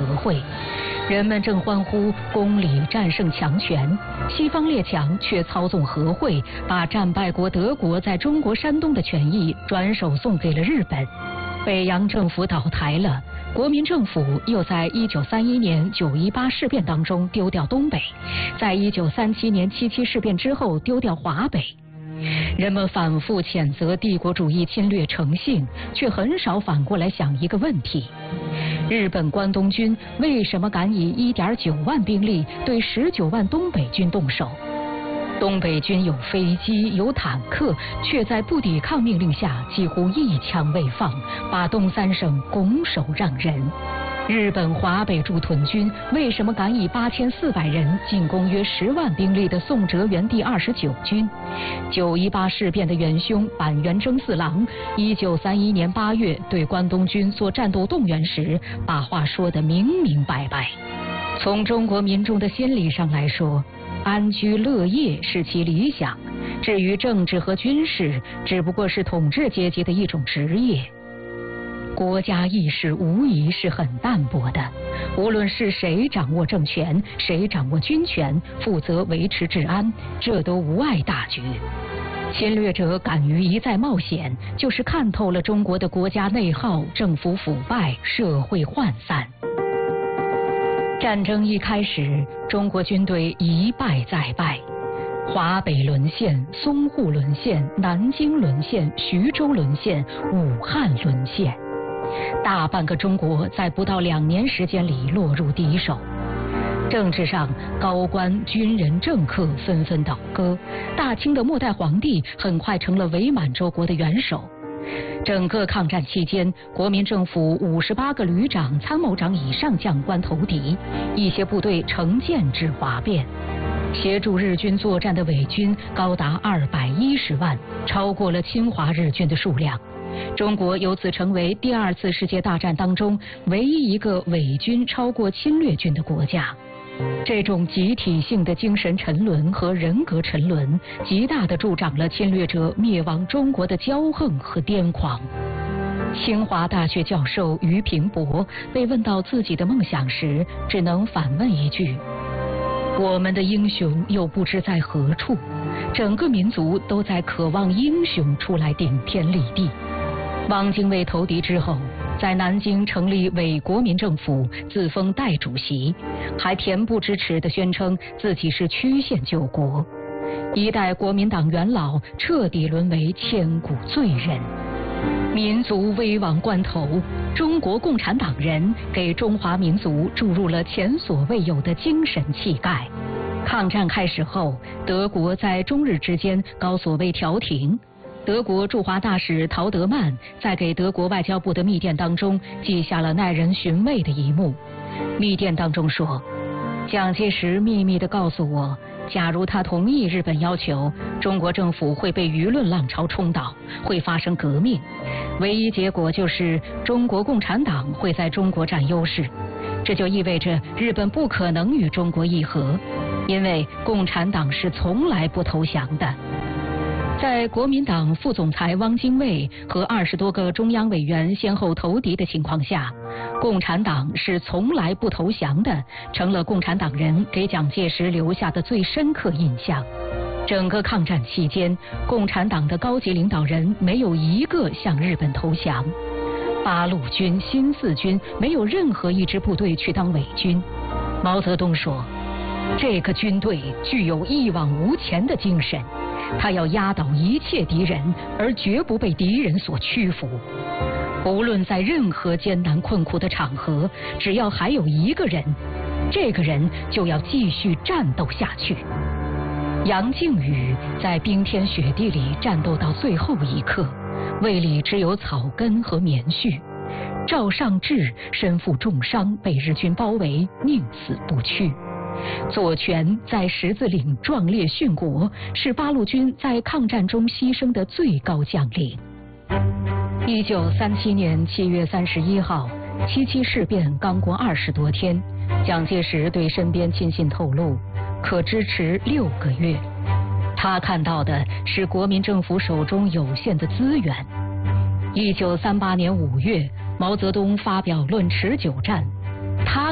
和会。人们正欢呼公理战胜强权，西方列强却操纵和会，把战败国德国在中国山东的权益转手送给了日本。北洋政府倒台了，国民政府又在1931年9·18事变当中丢掉东北，在1937年7·7事变之后丢掉华北。人们反复谴责帝国主义侵略成性，却很少反过来想一个问题：日本关东军为什么敢以1.9万兵力对19万东北军动手？东北军有飞机有坦克，却在不抵抗命令下几乎一枪未放，把东三省拱手让人。日本华北驻屯军为什么敢以8400人进攻约10万兵力的宋哲元第29军？9·18事变的元凶板垣征四郎1931年8月对关东军做战斗动员时，把话说得明明白白。从中国民众的心理上来说，安居乐业是其理想，至于政治和军事，只不过是统治阶级的一种职业。国家意识无疑是很淡薄的，无论是谁掌握政权，谁掌握军权，负责维持治安，这都无碍大局。侵略者敢于一再冒险，就是看透了中国的国家内耗、政府腐败、社会涣散。战争一开始，中国军队一败再败，华北沦陷，淞沪沦陷，南京沦陷，徐州沦陷，武汉沦陷。大半个中国在不到2年时间里落入敌手。政治上，高官、军人、政客纷纷倒戈，大清的末代皇帝很快成了伪满洲国的元首。整个抗战期间，国民政府58个旅长、参谋长以上将官投敌，一些部队乘舰至哗变。协助日军作战的伪军高达210万，超过了侵华日军的数量。中国由此成为第2次世界大战当中唯一一个伪军超过侵略军的国家。这种集体性的精神沉沦和人格沉沦，极大地助长了侵略者灭亡中国的骄横和癫狂。清华大学教授俞平伯被问到自己的梦想时，只能反问一句：我们的英雄又不知在何处？整个民族都在渴望英雄出来顶天立地。汪精卫投敌之后，在南京成立伪国民政府，自封代主席，还恬不知耻地宣称自己是曲线救国。一代国民党元老彻底沦为千古罪人。民族危亡关头，中国共产党人给中华民族注入了前所未有的精神气概。抗战开始后，德国在中日之间搞所谓调停。德国驻华大使陶德曼在给德国外交部的密电当中记下了耐人寻味的一幕。密电当中说，蒋介石秘密地告诉我，假如他同意日本要求，中国政府会被舆论浪潮冲倒，会发生革命，唯一结果就是中国共产党会在中国占优势，这就意味着日本不可能与中国议和，因为共产党是从来不投降的。在国民党副总裁汪精卫和20多个中央委员先后投敌的情况下，共产党是从来不投降的，成了共产党人给蒋介石留下的最深刻印象。整个抗战期间，共产党的高级领导人没有一个向日本投降。八路军、新四军没有任何一支部队去当伪军。毛泽东说，这个军队具有一往无前的精神，他要压倒一切敌人，而绝不被敌人所屈服。无论在任何艰难困苦的场合，只要还有一个人，这个人就要继续战斗下去。杨靖宇在冰天雪地里战斗到最后一刻，胃里只有草根和棉絮。赵尚志身负重伤，被日军包围，宁死不屈。左权在十字岭壮烈殉国，是八路军在抗战中牺牲的最高将领。1937年7月31号，77事变刚过20多天，蒋介石对身边亲信透露，可支持6个月。他看到的是国民政府手中有限的资源。1938年5月，毛泽东发表《论持久战》，他